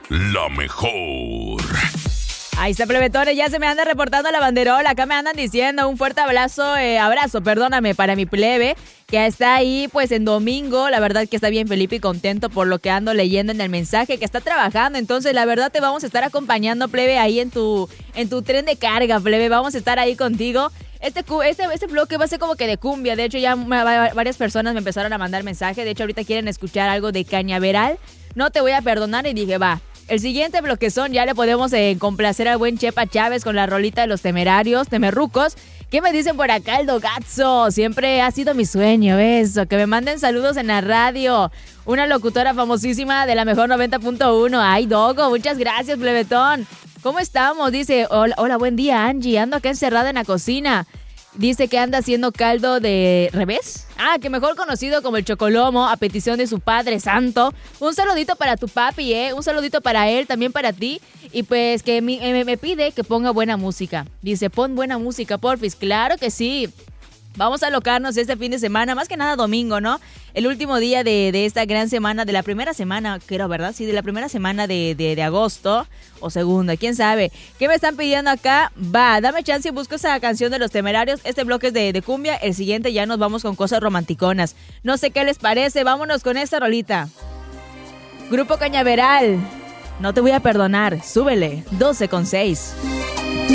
La mejor. Ahí está, plebetones, ya se me anda reportando la banderola. Acá me andan diciendo un fuerte abrazo, para mi plebe, que está ahí pues en domingo. La verdad que está bien Felipe y contento por lo que ando leyendo en el mensaje, que está trabajando. Entonces la verdad te vamos a estar acompañando, plebe, ahí en tu tren de carga, plebe. Vamos a estar ahí contigo. Este bloque va a ser como que de cumbia. De hecho ya varias personas me empezaron a mandar mensaje. De hecho ahorita quieren escuchar algo de Cañaveral. No te voy a perdonar, y dije, va. El siguiente bloquezón ya le podemos complacer al buen Chepa Chávez con la rolita de los temerarios, temerrucos. ¿Qué me dicen por acá el Dogazo? Siempre ha sido mi sueño eso, que me manden saludos en la radio. Una locutora famosísima de la mejor 90.1. Ay, Dogo, muchas gracias, plebetón. ¿Cómo estamos? Dice, hola, buen día, Angie. Ando acá encerrada en la cocina. Dice que anda haciendo caldo de revés. Que mejor conocido como el chocolomo, a petición de su padre santo. Un saludito para tu papi, un saludito para él, también para ti. Y pues que me pide que ponga buena música. Dice, pon buena música, porfis. Claro que sí. Vamos a alocarnos este fin de semana, más que nada domingo, ¿no? El último día de esta gran semana, de la primera semana, creo, ¿verdad? Sí, de la primera semana de agosto o segunda, quién sabe. ¿Qué me están pidiendo acá? Va, dame chance y busco esa canción de los temerarios. Este bloque es de cumbia, el siguiente ya nos vamos con cosas romanticonas. No sé qué les parece, vámonos con esta rolita. Grupo Cañaveral, no te voy a perdonar, súbele, 12:06.